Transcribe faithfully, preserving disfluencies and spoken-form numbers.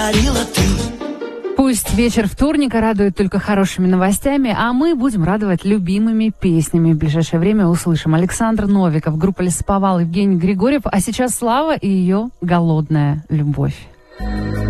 Пусть вечер вторника радует только хорошими новостями, а мы будем радовать любимыми песнями. В ближайшее время услышим Александр Новиков, группа «Лесоповал», Евгений Григорьев, а сейчас Слава и ее «Голодная любовь».